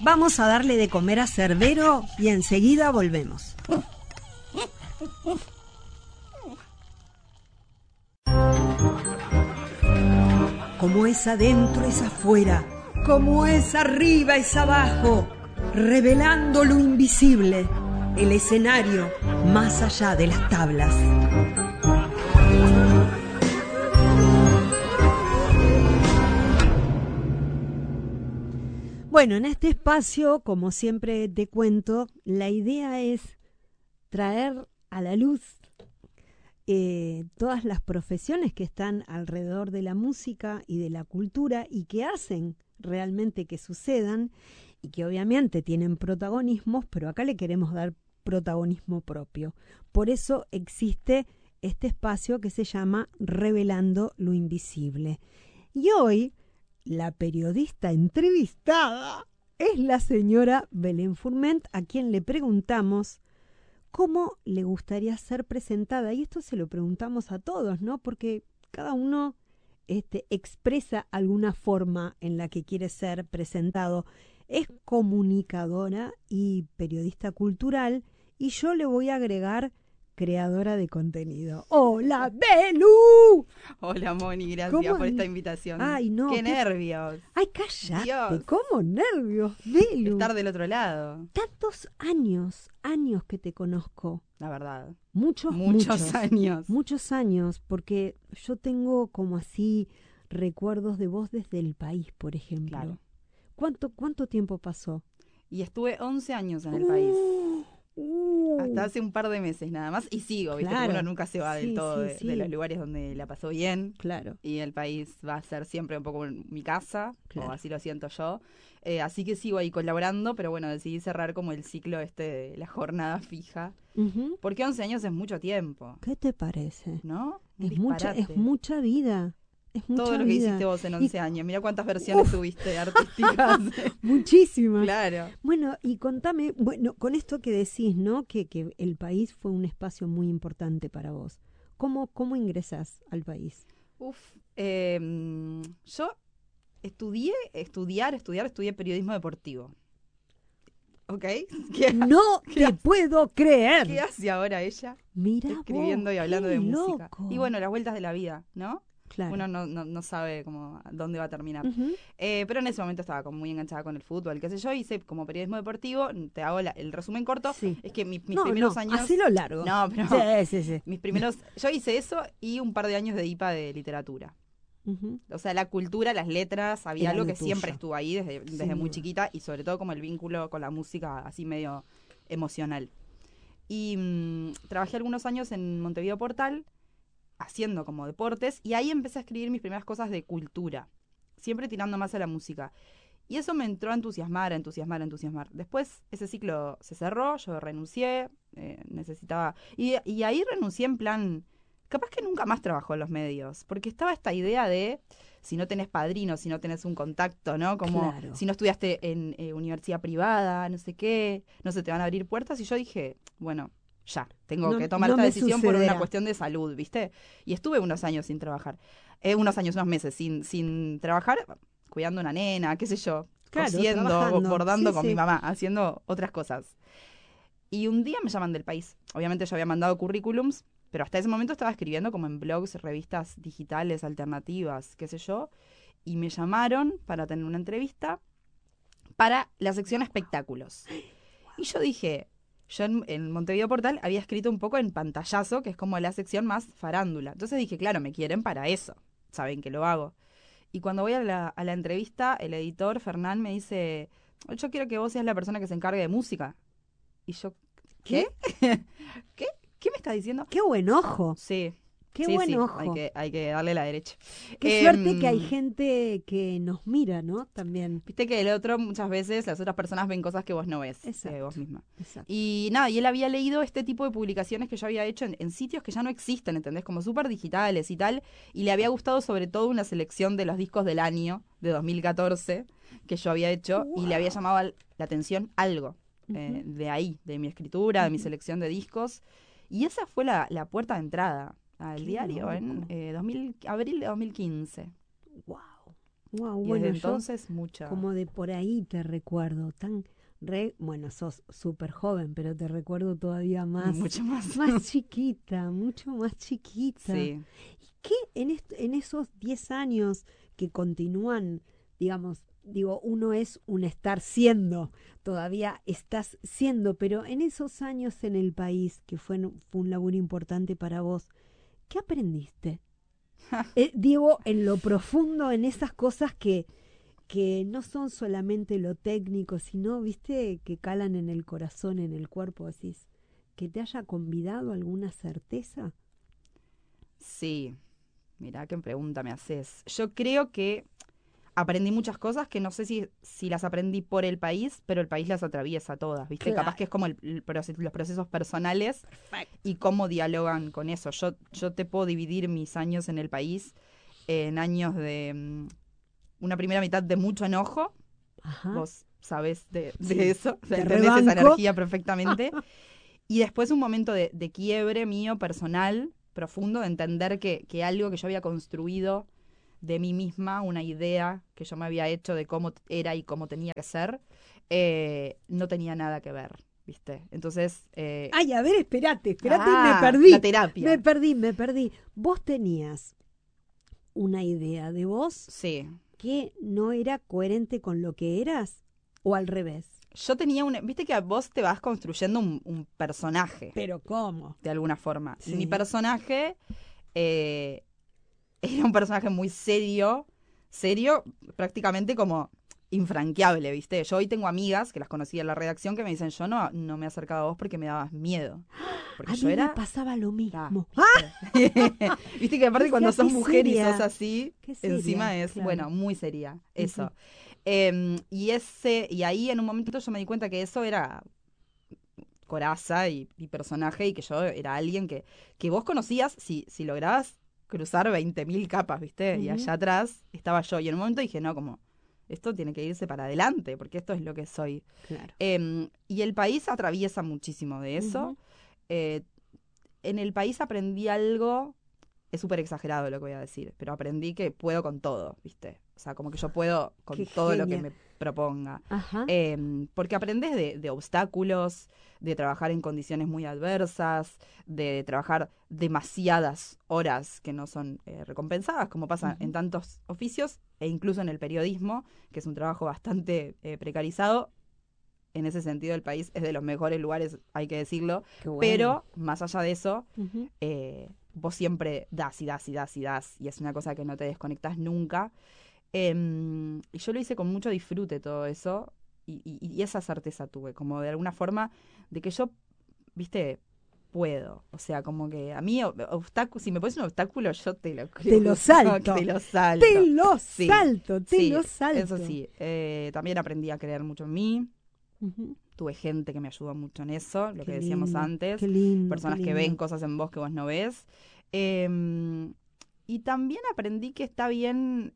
Vamos a darle de comer a Cerbero y enseguida volvemos. Como es adentro es afuera, como es arriba es abajo, revelando lo invisible, el escenario más allá de las tablas. Bueno, en este espacio, como siempre te cuento, la idea es traer a la luz todas las profesiones que están alrededor de la música y de la cultura y que hacen realmente que sucedan y que obviamente tienen protagonismos, pero acá le queremos dar protagonismo propio. Por eso existe este espacio que se llama Revelando lo Invisible. Y hoy la periodista entrevistada es la señora Belén Furment, a quien le preguntamos cómo le gustaría ser presentada. Y esto se lo preguntamos a todos, ¿no? Porque cada uno expresa alguna forma en la que quiere ser presentado. Es comunicadora y periodista cultural, y yo le voy a agregar creadora de contenido. ¡Hola, Belu! Hola, Moni, gracias por esta invitación. Ay, no. ¡Qué nervios! ¡Ay, cállate! Dios. ¿Cómo nervios, Belu? Estar del otro lado. Tantos años que te conozco. La verdad. Muchos años. Muchos años, porque yo tengo como así recuerdos de vos desde El País, por ejemplo. Claro. ¿Cuánto tiempo pasó? Y estuve 11 años en El País. Hasta hace un par de meses nada más. Y sigo, ¿viste? Claro. Porque uno nunca se va del todo Sí. de los lugares donde la pasó bien. Claro. Y El País va a ser siempre un poco mi casa, Claro. o así lo siento yo. Así que sigo ahí colaborando, pero bueno, decidí cerrar como el ciclo de la jornada fija. Uh-huh. Porque 11 años es mucho tiempo, ¿Qué te parece? ¿no? Es mucha vida. Es mucha Todo lo que vida. hiciste vos en 11 años. Mira cuántas versiones tuviste artísticas. Muchísimas. Claro. Bueno, y contame, con esto que decís, ¿no? Que El País fue un espacio muy importante para vos. ¿Cómo ingresás al País? Yo estudié periodismo deportivo. ¿Ok? ¡No te puedo creer! ¿Qué hace ahora ella? Mira escribiendo vos, y hablando qué de música. loco. Y bueno, las vueltas de la vida, ¿no? Claro. Uno no sabe cómo dónde va a terminar. Uh-huh. Pero en ese momento estaba como muy enganchada con el fútbol, qué sé yo, hice como periodismo deportivo. Te hago el resumen corto. Sí. Es que mis primeros años... Hacelo largo. No, pero... Sí. Yo hice eso y un par de años de IPA de literatura. Uh-huh. O sea, la cultura, las letras, había Era algo lo que tuyo. siempre estuvo ahí desde muy chiquita, y sobre todo como el vínculo con la música así medio emocional. Y trabajé algunos años en Montevideo Portal haciendo como deportes, y ahí empecé a escribir mis primeras cosas de cultura, siempre tirando más a la música. Y eso me entró a entusiasmar. Después ese ciclo se cerró, yo renuncié, necesitaba... Y ahí renuncié en plan... Capaz que nunca más trabajó en los medios, porque estaba esta idea de si no tenés padrino, si no tenés un contacto, ¿no? Como Claro. si no estudiaste en universidad privada, no sé qué, no se te van a abrir puertas. Y yo dije, bueno, ya, tengo que tomar esta decisión por una cuestión de salud, ¿viste? Y estuve unos años sin trabajar, unos meses sin trabajar, cuidando una nena, qué sé yo, claro, cosiendo, trabajando. bordando Sí, con sí. mi mamá, haciendo otras cosas. Y un día me llaman del País. Obviamente yo había mandado currículums, pero hasta ese momento estaba escribiendo como en blogs, revistas digitales, alternativas, qué sé yo. Y me llamaron para tener una entrevista para la sección espectáculos. Y yo dije, yo en Montevideo Portal había escrito un poco en Pantallazo, que es como la sección más farándula. Entonces dije, claro, me quieren para eso. Saben que lo hago. Y cuando voy a la entrevista, el editor, Fernán, me dice, yo quiero que vos seas la persona que se encargue de música. Y yo, ¿qué? ¿Qué? ¿Qué me está diciendo? ¡Qué buen ojo! Sí. ¡Qué buen ojo! Hay que darle la derecha. Qué suerte que hay gente que nos mira, ¿no? También. Viste que el otro, muchas veces, las otras personas ven cosas que vos no ves. Exacto. Vos misma. Exacto. Y nada, y él había leído este tipo de publicaciones que yo había hecho en sitios que ya no existen, ¿entendés? Como súper digitales y tal. Y le había gustado sobre todo una selección de los discos del año, de 2014, que yo había hecho. Wow. Y le había llamado la atención algo. De ahí, de mi escritura, de mi selección de discos. Y esa fue la puerta de entrada al diario en abril de 2015. ¡Wow! Wow, Y bueno, desde yo entonces mucha... como de por ahí te recuerdo, bueno, sos súper joven, pero te recuerdo todavía Mucho más. más chiquita, mucho más chiquita. Sí. ¿Y qué en esos 10 años que continúan, digamos, digo, uno es un estar siendo, todavía estás siendo, pero en esos años en el país, que fue un laburo importante para vos, ¿qué aprendiste? Digo, en lo profundo, en esas cosas que no son solamente lo técnico, sino, viste, que calan en el corazón, en el cuerpo, decís, que te haya convidado alguna certeza. Sí, mirá qué pregunta me haces. Yo creo que aprendí muchas cosas que no sé si las aprendí por el país, pero el país las atraviesa todas, ¿viste? Capaz que Claro. es como los procesos personales Perfecto. y cómo dialogan con eso. Yo te puedo dividir mis años en el país en años de una primera mitad de mucho enojo. Ajá. Vos sabés de Sí, eso, o sea, te entendés esa rebanco. energía perfectamente. Y después un momento de quiebre mío personal, profundo, de entender que algo que yo había construido de mí misma, una idea que yo me había hecho de cómo era y cómo tenía que ser, no tenía nada que ver, ¿viste? Entonces, Ay, a ver, espérate, la terapia. me perdí. Vos tenías una idea de vos Sí. que no era coherente con lo que eras, o al revés. Yo tenía viste que vos te vas construyendo un personaje, Pero ¿cómo? de alguna forma. Y mi Sí. personaje eh, era un personaje muy serio, prácticamente como infranqueable, ¿viste? Yo hoy tengo amigas que las conocí en la redacción que me dicen, yo no me he acercado a vos porque me dabas miedo. Porque A yo mí me era... pasaba lo mismo. ¿viste? Viste que aparte cuando sos Qué mujer y sos seria, así, qué seria, encima es, claro. bueno, muy seria, Ujú. eso. Y ahí en un momento yo me di cuenta que eso era coraza y personaje y que yo era alguien que vos conocías si lograbas cruzar 20.000 capas, ¿viste? Y Ujú. allá atrás estaba yo. Y en un momento dije, no, como, esto tiene que irse para adelante, porque esto es lo que soy. Claro. Y el país atraviesa muchísimo de eso. Ujú. Eh, en el país aprendí algo, es súper exagerado lo que voy a decir, pero aprendí que puedo con todo, ¿viste? O sea, como que yo puedo con Qué todo lo que genia. me proponga. Ajá. Porque aprendes de obstáculos, de trabajar en condiciones muy adversas, de trabajar demasiadas horas que no son recompensadas, como pasa en Ujú. tantos oficios, e incluso en el periodismo, que es un trabajo bastante precarizado. En ese sentido, el país es de los mejores lugares, hay que decirlo, Qué bueno. pero más allá de eso, Ujú. vos siempre das y das y das y das, y es una cosa que no te desconectas nunca. Y yo lo hice con mucho disfrute todo eso, y esa certeza tuve, como de alguna forma, de que yo, viste, puedo. O sea, como que a mí, si me pones un obstáculo, yo te lo Te lo cruzo, te salto. lo salto. Sí, Te sí, lo eso salto. sí. También aprendí a creer mucho en mí. Ujú. Tuve gente que me ayudó mucho en eso, lo Qué que decíamos lindo, qué antes, lindo, qué personas que ven lindo. cosas en vos que vos no ves. Y también aprendí que está bien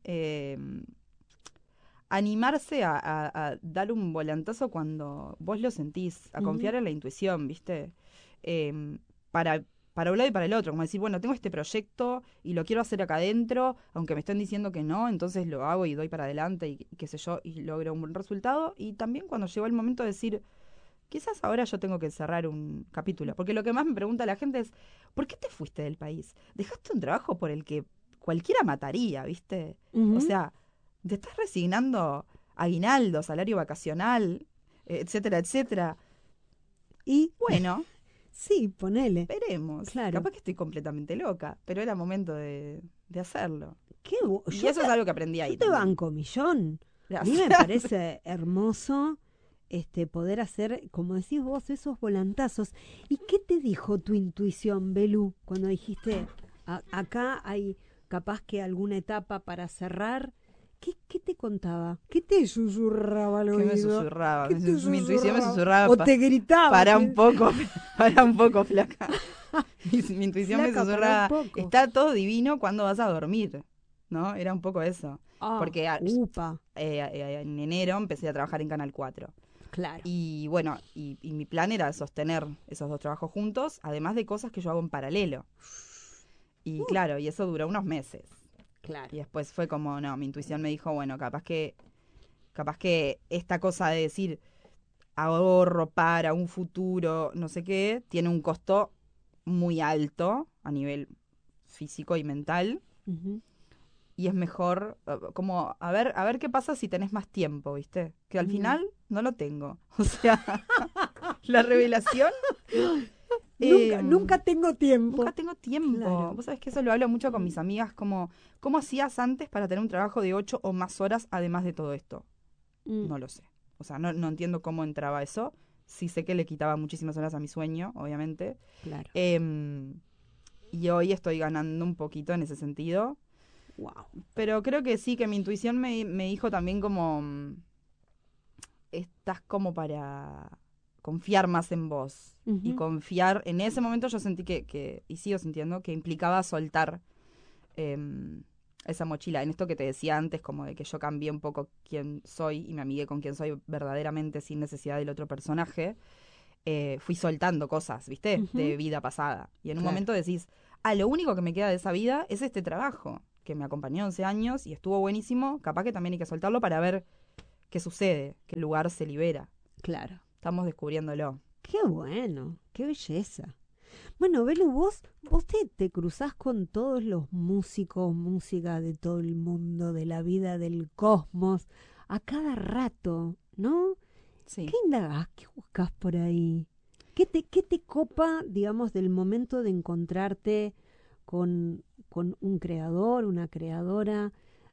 animarse a dar un volantazo cuando vos lo sentís, a Ujú. confiar en la intuición, ¿viste? Em, para, para un lado y para el otro, como decir, bueno, tengo este proyecto y lo quiero hacer acá adentro, aunque me estén diciendo que no, entonces lo hago y doy para adelante y qué sé yo, y logro un buen resultado. Y también cuando llegó el momento de decir, quizás ahora yo tengo que cerrar un capítulo, porque lo que más me pregunta la gente es, ¿por qué te fuiste del país? Dejaste un trabajo por el que cualquiera mataría, ¿viste? O Ujú. sea, te estás resignando aguinaldo, salario vacacional, etcétera, etcétera. Y Bueno, sí, ponele. veremos. Claro. Capaz que estoy completamente loca, pero era momento de hacerlo. Y Yo eso es algo que aprendí yo ahí te también. banco millón. A mí me Gracias. parece hermoso poder hacer, como decís vos, esos volantazos. ¿Y qué te dijo tu intuición, Belú, cuando dijiste, acá hay capaz que alguna etapa para cerrar"? ¿Qué te contaba? ¿Qué te susurraba al ¿Qué me oído? susurraba? ¿Qué te Mi intuición me susurraba? susurraba, ¿O te gritaba? para un poco, para un poco, flaca. Mi intuición me Flaca, para un susurraba, poco. está todo divino cuando vas a dormir, ¿no? Era un poco eso. Ah, Porque upa, en enero empecé a trabajar en Canal 4. claro. Y bueno, y mi plan era sostener esos dos trabajos juntos, además de cosas que yo hago en paralelo. Y Uh, claro, y eso duró unos meses. Claro. Y después fue como, no, mi intuición me dijo, bueno, capaz que esta cosa de decir ahorro para un futuro, no sé qué, tiene un costo muy alto a nivel físico y mental. Ujú. Y es mejor, como, a ver qué pasa si tenés más tiempo, ¿viste? Que al Mm. final no lo tengo. O sea, la revelación. Nunca, eh, nunca tengo Nunca tiempo. tengo tiempo. Claro. Vos sabés que eso lo hablo mucho con mis Mm. amigas, como, ¿cómo hacías antes para tener un trabajo de 8 o más horas además de todo esto? Mm. No lo sé. O sea, no entiendo cómo entraba eso. Sí sé que le quitaba muchísimas horas a mi sueño, obviamente. Claro. Em, y hoy estoy ganando un poquito en ese sentido. Wow. Pero creo que sí, que mi intuición me dijo también como, estás como para confiar más en vos. Y Ujú. confiar, en ese momento yo sentí y sigo sintiendo, que implicaba soltar eh, esa mochila. En esto que te decía antes, como de que yo cambié un poco quién soy y me amigué con quién soy verdaderamente sin necesidad del otro personaje, fui soltando cosas, ¿viste? Ujú. De vida pasada. Y en un Claro. momento decís, lo único que me queda de esa vida es este trabajo, que me acompañó 11 años y estuvo buenísimo. Capaz que también hay que soltarlo para ver qué sucede, qué lugar se libera. Claro. Estamos descubriéndolo. Qué bueno, qué belleza. Bueno, Belu, vos te cruzás con todos los músicos, música de todo el mundo, de la vida, del cosmos, a cada rato, ¿no? ¿Qué Sí. indagás? ¿Qué buscas por ahí? Qué te copa, digamos, del momento de encontrarte con un creador, una creadora?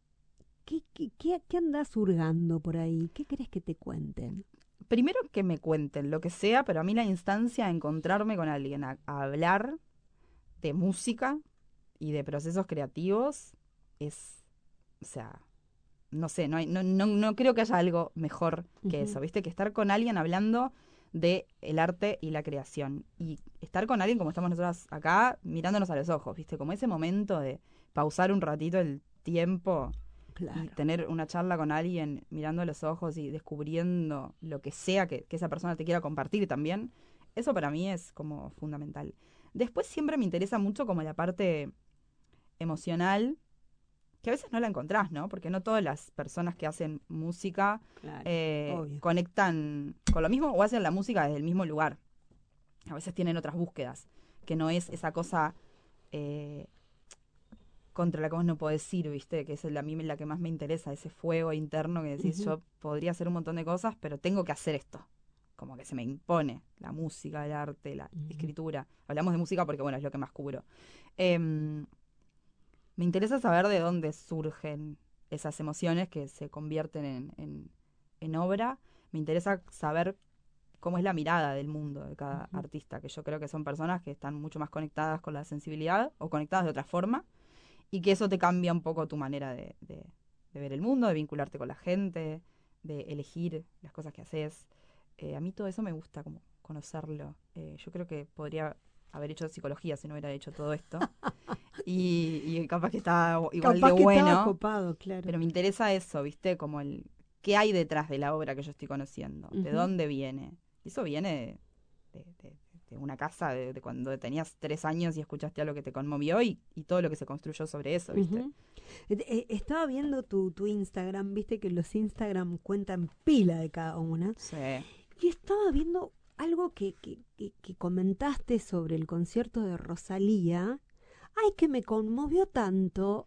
¿Qué andás hurgando por ahí? ¿Qué querés que te cuenten? Primero que me cuenten lo que sea, pero a mí la instancia de encontrarme con alguien a hablar de música y de procesos creativos es, o sea, no sé, no creo que haya algo mejor que Ujú. eso, ¿viste? Que estar con alguien hablando de el arte y la creación. Y estar con alguien como estamos nosotros acá, mirándonos a los ojos, ¿viste? Como ese momento de pausar un ratito el tiempo y Claro. tener una charla con alguien mirando a los ojos y descubriendo lo que sea que esa persona te quiera compartir también, eso para mí es como fundamental. Después siempre me interesa mucho como la parte emocional, que a veces no la encontrás, ¿no? Porque no todas las personas que hacen música Claro, obvio. conectan con lo mismo o hacen la música desde el mismo lugar. A veces tienen otras búsquedas, que no es esa cosa eh, contra la que vos no podés ir, ¿viste? Que es a mí la que más me interesa, ese fuego interno que decís, Ujú. yo podría hacer un montón de cosas, pero tengo que hacer esto. Como que se me impone la música, el arte, la Ujú. escritura. Hablamos de música porque, bueno, es lo que más cubro. Em, Me interesa saber de dónde surgen esas emociones que se convierten en obra. Me interesa saber cómo es la mirada del mundo de cada Ujú. artista, que yo creo que son personas que están mucho más conectadas con la sensibilidad o conectadas de otra forma y que eso te cambia un poco tu manera de ver el mundo, de vincularte con la gente, de elegir las cosas que haces. A mí todo eso me gusta como conocerlo. Yo creo que podría haber hecho psicología si no hubiera hecho todo esto. Y capaz que está igual de Capaz que estaba bueno, copado, claro. pero me interesa eso, ¿viste? Como qué hay detrás de la obra que yo estoy conociendo, de Ujú. dónde viene. Y eso viene de una casa de cuando tenías 3 años y escuchaste algo que te conmovió y todo lo que se construyó sobre eso, ¿viste? Ujú. Estaba viendo tu Instagram, viste que los Instagram cuentan pila de cada una. Sí. Y estaba viendo algo que comentaste sobre el concierto de Rosalía. Ay, que me conmovió tanto.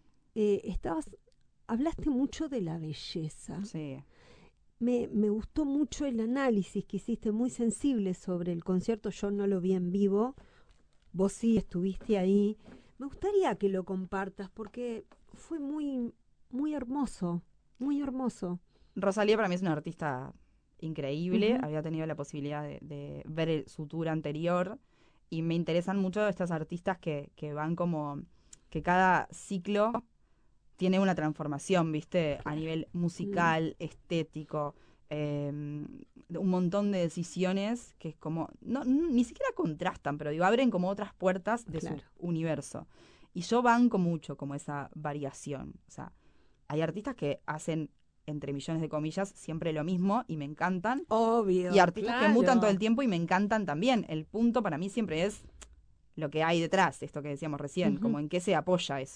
Hablaste mucho de la belleza. Sí. Me gustó mucho el análisis que hiciste, muy sensible sobre el concierto. Yo no lo vi en vivo, vos sí estuviste ahí. Me gustaría que lo compartas porque fue muy hermoso, muy hermoso. Rosalía para mí es una artista increíble. Ujú. Había tenido la posibilidad de ver su tour anterior y me interesan mucho estas artistas que van como que cada ciclo tiene una transformación, ¿viste? A Claro. nivel Mm. musical, estético, eh, un montón de decisiones que es como, ni siquiera contrastan, pero digo, abren como otras puertas de su Claro. universo. Y yo banco mucho como esa variación. O sea, hay artistas que hacen, entre millones de comillas, siempre lo mismo y me encantan. Y Obvio, artistas que mutan todo el claro. tiempo y me encantan también. El punto para mí siempre es lo que hay detrás, esto que decíamos recién, Ujú. como en qué se apoya eso.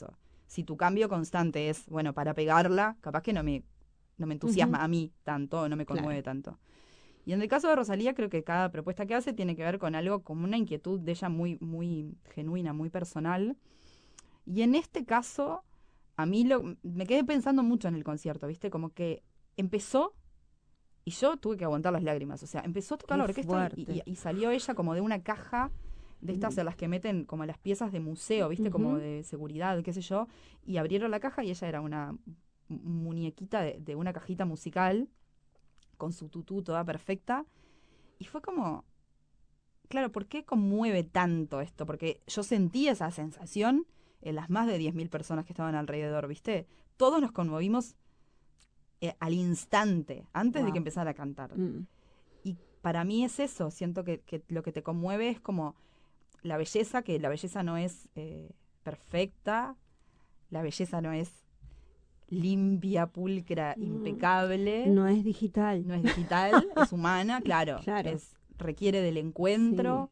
Si tu cambio constante es, bueno, para pegarla, capaz que no me entusiasma a mí tanto, o no me conmueve tanto. Y en el caso de Rosalía, creo que cada propuesta que hace tiene que ver con algo, como una inquietud de ella muy, muy genuina, muy personal. Y en este caso, a mí me quedé pensando mucho en el concierto, ¿viste? Como que empezó y yo tuve que aguantar las lágrimas. O sea, empezó a tocar la orquesta y salió ella como de una caja de estas en las que meten como las piezas de museo, ¿viste? Como de seguridad, qué sé yo. Y abrieron la caja y ella era una muñequita de una cajita musical con su tutú toda perfecta. Y fue como, claro, ¿por qué conmueve tanto esto? Porque yo sentí esa sensación en las más de 10.000 personas que estaban alrededor, ¿viste? Todos nos conmovimos al instante, antes de que empezara a cantar. Y para mí es eso, siento que lo que te conmueve es como la belleza, que la belleza no es perfecta, la belleza no es limpia, pulcra, impecable. No es digital. No es digital, es humana, claro. Requiere del encuentro.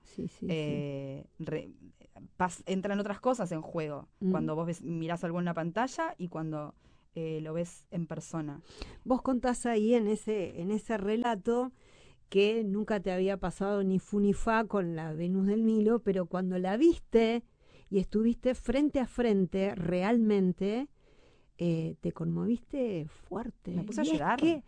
Entran otras cosas en juego. Cuando vos mirás algo en una pantalla y cuando lo ves en persona. Vos contás ahí en ese relato que nunca te había pasado ni fu ni fa con la Venus del Milo, pero cuando la viste y estuviste frente a frente realmente, te conmoviste fuerte. Me puse a llorar. Y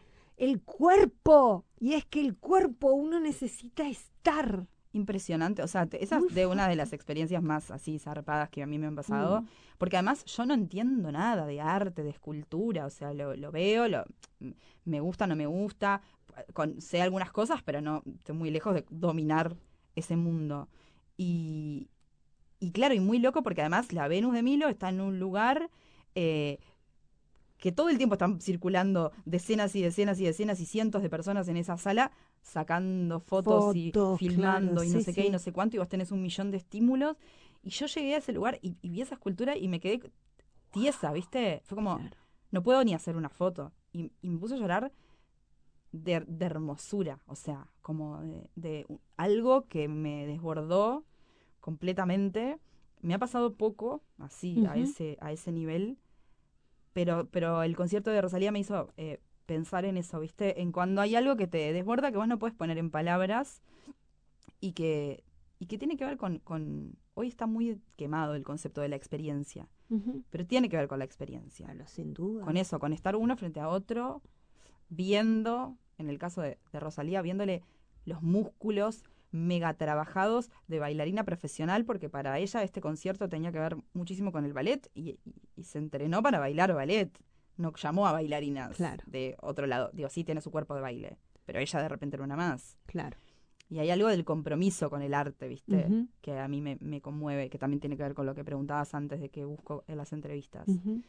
es que el cuerpo uno necesita estar. Impresionante, o sea, esa es de una de las experiencias más así zarpadas que a mí me han pasado, porque además yo no entiendo nada de arte, de escultura, o sea, lo veo, me gusta, no me gusta, sé algunas cosas, pero no, estoy muy lejos de dominar ese mundo. Y claro, y muy loco porque además la Venus de Milo está en un lugar que todo el tiempo están circulando decenas y decenas y decenas y cientos de personas en esa sala sacando fotos y filmando, claro, y no sé qué y no sé cuánto, y vos tenés 1.000.000 de estímulos. Y yo llegué a ese lugar y vi esa escultura y me quedé tiesa, ¿viste? Fue como, no puedo ni hacer una foto. Y me puse a llorar de hermosura, o sea, como de algo que me desbordó completamente. Me ha pasado poco, así, a ese nivel. Pero el concierto de Rosalía me hizo pensar en eso, ¿viste? En cuando hay algo que te desborda, que vos no puedes poner en palabras y que tiene que ver con... Hoy está muy quemado el concepto de la experiencia, pero tiene que ver con la experiencia. Claro, sin duda. Con eso, con estar uno frente a otro, viendo, en el caso de Rosalía, viéndole los músculos mega trabajados de bailarina profesional, porque para ella este concierto tenía que ver muchísimo con el ballet y se entrenó para bailar ballet. No llamó a bailarinas de otro lado. Digo, sí tiene su cuerpo de baile, pero ella de repente era una más. Claro. Y hay algo del compromiso con el arte, ¿viste? Que a mí me conmueve, que también tiene que ver con lo que preguntabas antes de que busco en las entrevistas.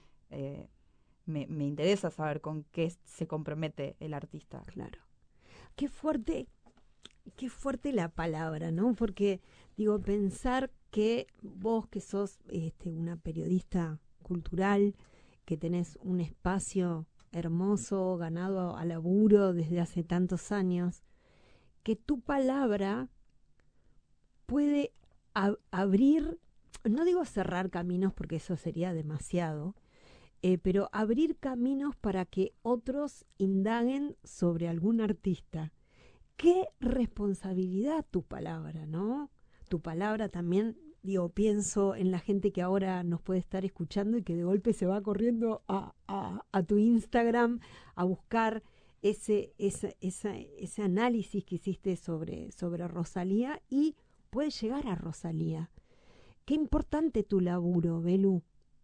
Me interesa saber con qué se compromete el artista. Claro. Qué fuerte la palabra, ¿no? Porque, digo, pensar que vos que sos una periodista cultural, que tenés un espacio hermoso, ganado a laburo desde hace tantos años, que tu palabra puede abrir, no digo cerrar caminos porque eso sería demasiado, pero abrir caminos para que otros indaguen sobre algún artista. Qué responsabilidad tu palabra, ¿no? Tu palabra también, digo, pienso en la gente que ahora nos puede estar escuchando y que de golpe se va corriendo a tu Instagram a buscar ese análisis que hiciste sobre Rosalía y puede llegar a Rosalía. Qué importante tu laburo, Belú.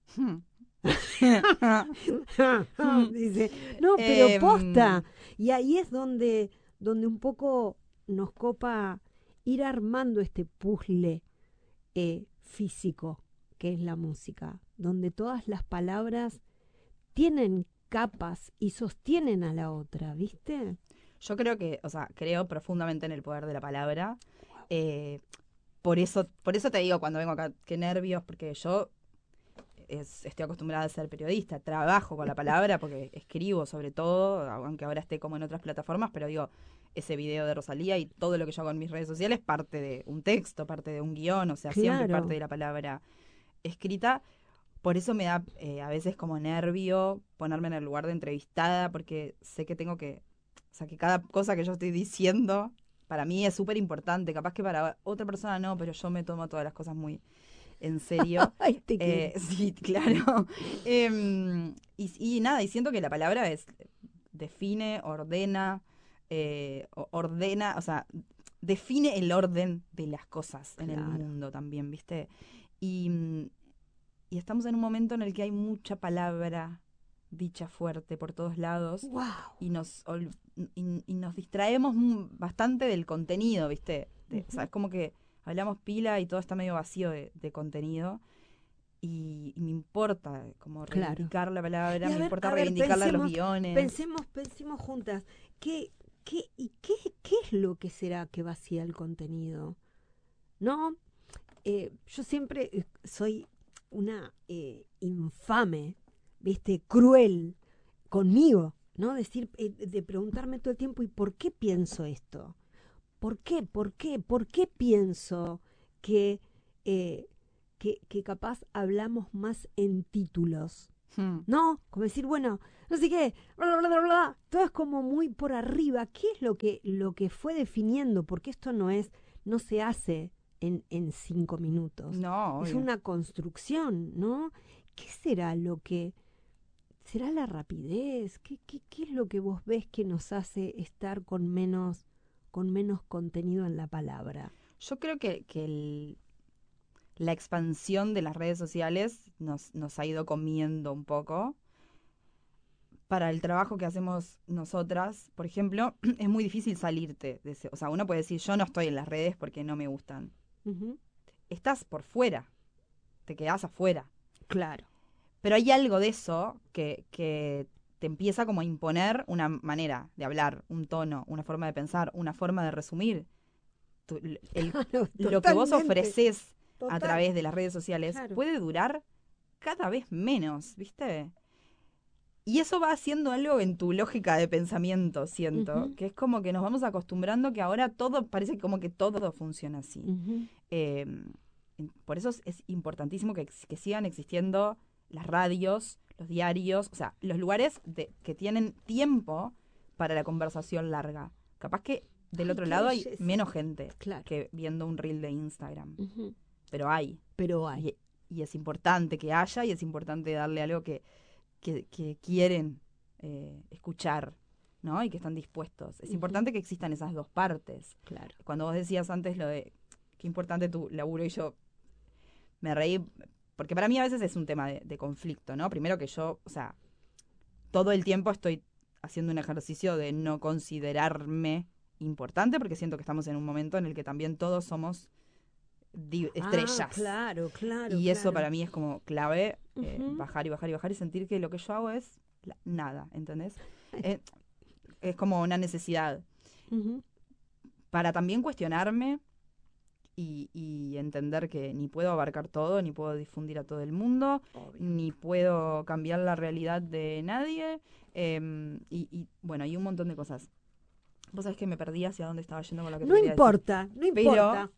Dice, no, pero posta. Y ahí es donde un poco nos copa ir armando este puzzle físico que es la música, donde todas las palabras tienen capas y sostienen a la otra, ¿viste? Yo creo creo profundamente en el poder de la palabra. Por eso te digo cuando vengo acá, qué nervios, porque yo estoy acostumbrada a ser periodista, trabajo con la palabra porque escribo sobre todo, aunque ahora esté como en otras plataformas, pero digo, ese video de Rosalía y todo lo que yo hago en mis redes sociales parte de un texto, parte de un guión, o sea, siempre parte de la palabra escrita, por eso me da a veces como nervio ponerme en el lugar de entrevistada, porque sé que tengo que, o sea, que cada cosa que yo estoy diciendo para mí es súper importante. Capaz que para otra persona no, pero yo me tomo todas las cosas muy en serio. Ay, te quiero. Sí, claro. Y nada, y siento que la palabra define, ordena, ordena, o sea, define el orden de las cosas en el Claro. mundo también, ¿viste? Y, y estamos en un momento en el que hay mucha palabra dicha fuerte por todos lados Wow. y nos distraemos bastante del contenido, ¿viste? O sea, es como que hablamos pila y todo está medio vacío de contenido. Y me importa como Claro. reivindicar la palabra, Y me importa reivindicarla a los guiones. Pensemos juntas, ¿qué es lo que será que vacía el contenido? ¿No? Yo siempre soy una infame, ¿viste? Cruel conmigo, ¿no? Decir, de preguntarme todo el tiempo, ¿y por qué pienso esto? ¿Por qué? ¿Por qué pienso que, eh, que capaz hablamos más en títulos? ¿No? Como decir, bueno, no sé qué, bla, bla, bla, bla. Todo es como muy por arriba. ¿Qué es lo que fue definiendo? Porque esto no se hace en 5 minutos. No, Es obvio. una construcción, ¿no? ¿Qué será lo que... ¿Será la rapidez? ¿Qué es lo que vos ves que nos hace estar con menos contenido en la palabra? Yo creo que la expansión de las redes sociales nos ha ido comiendo un poco. Para el trabajo que hacemos nosotras, por ejemplo, es muy difícil salirte de ese. O sea, uno puede decir, yo no estoy en las redes porque no me gustan. Ujú. Estás por fuera, te quedás afuera. Claro. Pero hay algo de eso que te empieza como a imponer una manera de hablar, un tono, una forma de pensar, una forma de resumir. Tu- el- Claro, lo que vos totalmente. ofreces a Total. través de las redes sociales Claro. puede durar cada vez menos, ¿viste? Y eso va haciendo algo en tu lógica de pensamiento, siento, Ujú, que es como que nos vamos acostumbrando que ahora todo, parece como que todo funciona así. ujú. Eh, por eso es importantísimo que sigan existiendo las radios, los diarios, o sea, los lugares que tienen tiempo para la conversación larga. Capaz que del Ay, otro qué lado hay belleza. menos gente Claro. que viendo un reel de Instagram, Ujú. pero hay. Pero hay. Y es importante que haya y es importante darle algo que quieren escuchar, ¿no? Y que están dispuestos. Es Ujú. importante que existan esas dos partes. Claro. Cuando vos decías antes lo de qué importante tu laburo, y yo me reí, porque para mí a veces es un tema de conflicto, ¿no? Primero que yo, o sea, todo el tiempo estoy haciendo un ejercicio de no considerarme importante, porque siento que estamos en un momento en el que también todos somos estrellas. Ah, claro, claro, Y eso claro. para mí es como clave, Ujú. bajar y bajar y bajar y sentir que lo que yo hago es nada, ¿entendés? Eh, es como una necesidad Ujú. para también cuestionarme y entender que ni puedo abarcar todo, ni puedo difundir a todo el mundo, Obvio. ni puedo cambiar la realidad de nadie, y bueno, hay un montón de cosas. Vos sabés que me perdí hacia dónde estaba yendo con lo que te No quería decir. importa, no Pero importa.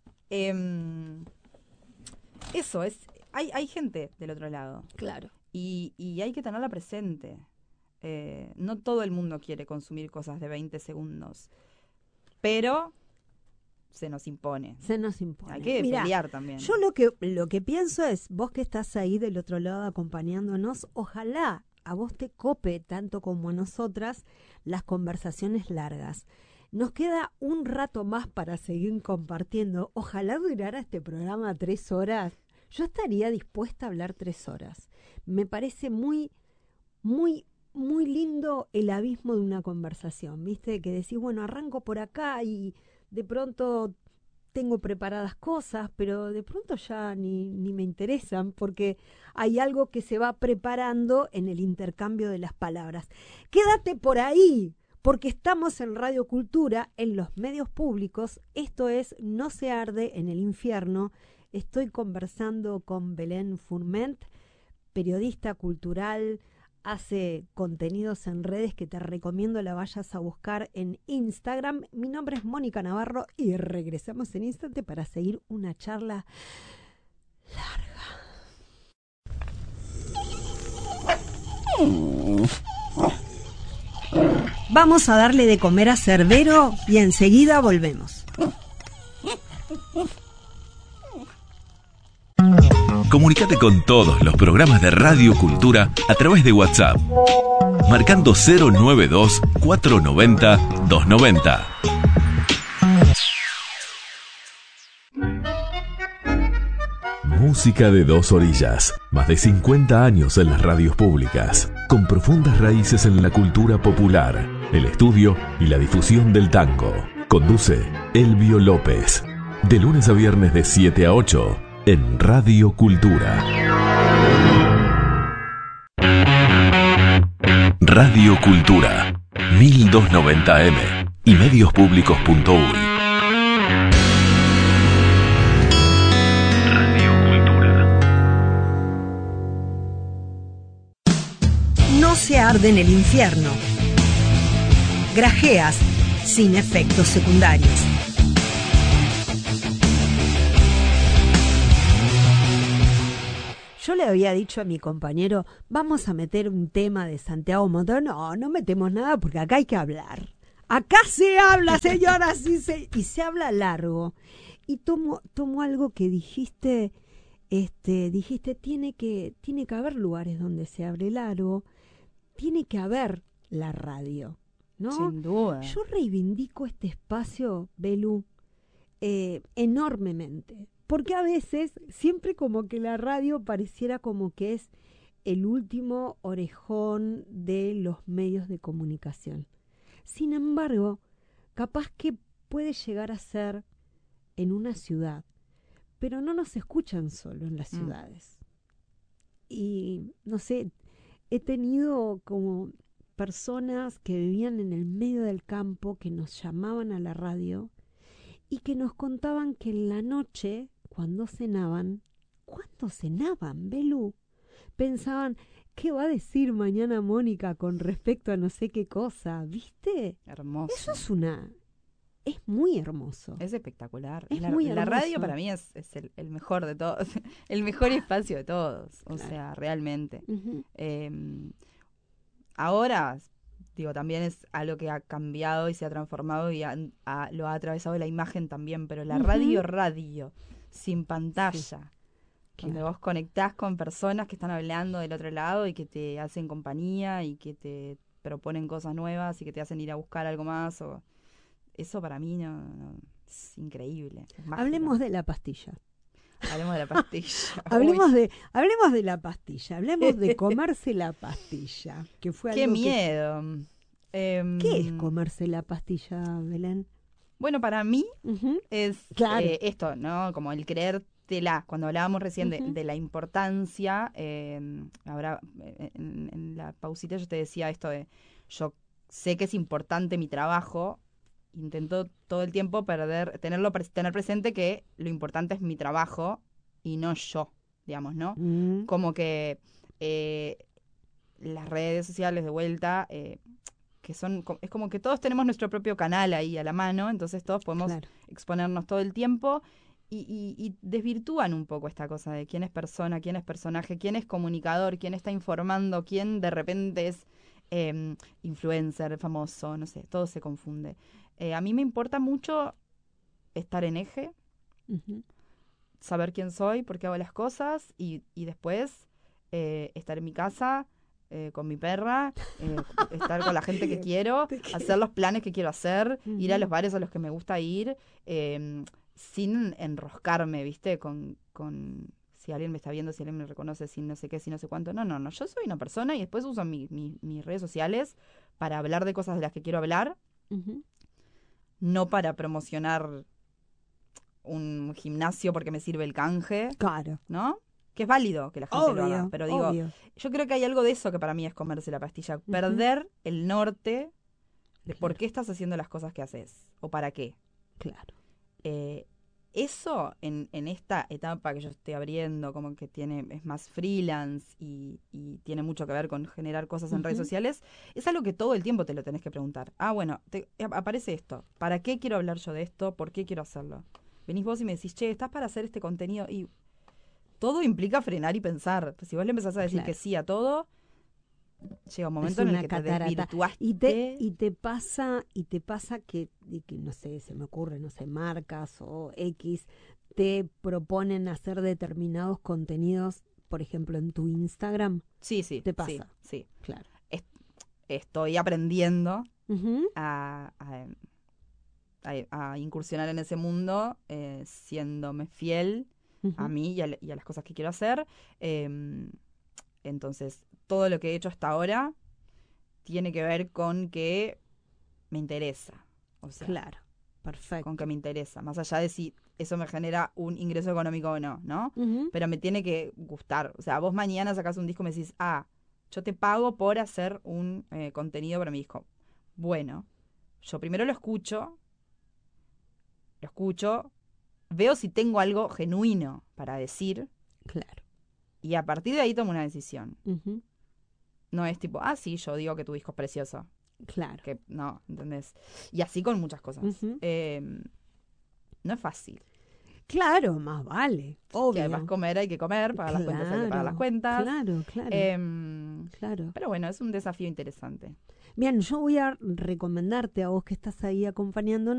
eso es, hay gente del otro lado. Claro. Y hay que tenerla presente. No todo el mundo quiere consumir cosas de 20 segundos, pero se nos impone. Se nos impone. Hay que Mirá, pelear también. yo lo que pienso es, vos que estás ahí del otro lado acompañándonos, ojalá a vos te cope tanto como a nosotras las conversaciones largas. Nos queda un rato más para seguir compartiendo. Ojalá durara este programa 3 horas. Yo estaría dispuesta a hablar 3 horas. Me parece muy, muy, muy lindo el abismo de una conversación, ¿viste? Que decís, bueno, arranco por acá y de pronto tengo preparadas cosas, pero de pronto ya ni me interesan porque hay algo que se va preparando en el intercambio de las palabras. Quédate por ahí, porque estamos en Radio Cultura, en los medios públicos. Esto es No se arde en el infierno. Estoy conversando con Belén Fourment, periodista cultural, hace contenidos en redes que te recomiendo la vayas a buscar en Instagram. Mi nombre es Mónica Navarro y regresamos en instante para seguir una charla larga. Vamos a darle de comer a Cerbero y enseguida volvemos. Comunícate con todos los programas de Radio Cultura a través de WhatsApp, marcando 092-490-290. Música de dos orillas. Más de 50 años en las radios públicas, con profundas raíces en la cultura popular, el estudio y la difusión del tango. Conduce Elvio López. De lunes a viernes de 7 a 8 en Radio Cultura. Radio Cultura 1290M y mediospublicos.uy. No se arde en el infierno. Grajeas sin efectos secundarios. Yo le había dicho a mi compañero, vamos a meter un tema de Santiago Montero. No, no metemos nada porque acá hay que hablar. Acá se habla, señoras, y se habla largo. Y tomo algo que dijiste, dijiste, tiene que haber lugares donde se hable largo, tiene que haber la radio, ¿no? Sin duda. Yo reivindico este espacio, Belu, enormemente. Porque a veces, siempre como que la radio pareciera como que es el último orejón de los medios de comunicación. Sin embargo, capaz que puede llegar a ser en una ciudad, pero no nos escuchan solo en las ciudades. Y, no sé, he tenido como personas que vivían en el medio del campo que nos llamaban a la radio y que nos contaban que en la noche, cuando cenaban, Belu, pensaban, ¿qué va a decir mañana Mónica con respecto a no sé qué cosa? ¿Viste? Hermoso. Eso es muy hermoso. Es espectacular. Es la, muy la hermoso. radio para mí es el mejor de todos, el mejor espacio de todos, o sea, realmente. Uh-huh. Ahora, digo, también es algo que ha cambiado y se ha transformado y lo ha atravesado la imagen también, pero la radio, sin pantalla, donde vos conectás con personas que están hablando del otro lado y que te hacen compañía y que te proponen cosas nuevas y que te hacen ir a buscar algo más. Eso para mí es increíble. Es mágico. Hablemos de la pastilla. Hablemos de la pastilla. hablemos de la pastilla. Hablemos de comerse la pastilla. Que fue ¡Qué algo miedo! ¿Qué es comerse la pastilla, Belén? Bueno, para mí es Claro. esto, ¿no? Como el creértela. Cuando hablábamos recién de la importancia, ahora en la pausita yo te decía esto de, yo sé que es importante mi trabajo, intento todo el tiempo tener presente que lo importante es mi trabajo y no yo, digamos, ¿no? Como que las redes sociales de vuelta, es como que todos tenemos nuestro propio canal ahí a la mano, entonces todos podemos exponernos todo el tiempo y desvirtúan un poco esta cosa de quién es persona, quién es personaje, quién es comunicador, quién está informando, quién de repente es influencer, famoso, no sé, todo se confunde. A mí me importa mucho estar en eje, saber quién soy, por qué hago las cosas y después estar en mi casa con mi perra, estar con la gente que quiero, hacer los planes que quiero hacer, ir a los bares a los que me gusta ir, sin enroscarme, ¿viste? Con si alguien me está viendo, si alguien me reconoce, si no sé qué, si no sé cuánto. No, yo soy una persona y después uso mis redes sociales para hablar de cosas de las que quiero hablar, no para promocionar un gimnasio porque me sirve el canje, Claro. ¿no? Que es válido que la gente lo haga, pero digo, obvio. yo creo que hay algo de eso que para mí es comerse la pastilla, perder el norte de por qué estás haciendo las cosas que haces o para qué. Claro. Eso en esta etapa que yo estoy abriendo, como que es más freelance y tiene mucho que ver con generar cosas en redes sociales, es algo que todo el tiempo te lo tenés que preguntar. Bueno, aparece esto. ¿Para qué quiero hablar yo de esto? ¿Por qué quiero hacerlo? Venís vos y me decís, che, ¿estás para hacer este contenido? Y todo implica frenar y pensar. Pues si vos le empezás a decir que sí a todo, llega un momento en el que te desvirtuaste. Y te pasa que no sé, se me ocurre, no sé, marcas o X te proponen hacer determinados contenidos, por ejemplo, en tu Instagram. Sí. ¿Te pasa? Sí. Claro. Estoy aprendiendo Ujú. a incursionar en ese mundo, siéndome fiel a Ujú. mí y a las cosas que quiero hacer. Entonces, todo lo que he hecho hasta ahora tiene que ver con que me interesa. O sea, Claro, perfecto. con que me interesa. Más allá de si eso me genera un ingreso económico o no, ¿no? Ujú. Pero me tiene que gustar. O sea, vos mañana sacás un disco y me decís, yo te pago por hacer un contenido para mi disco. Bueno, yo primero lo escucho, veo si tengo algo genuino para decir Claro. y a partir de ahí tomo una decisión. Ujú. No es tipo, sí, yo digo que tu disco es precioso. Claro. Que no, ¿entendés? Y así con muchas cosas. Ujú. No es fácil. Claro, más vale, Que obvio. además comer hay que comer, pagar las cuentas hay que pagar las cuentas. Claro. Claro. Pero bueno, es un desafío interesante. Bien, yo voy a recomendarte a vos que estás ahí acompañándonos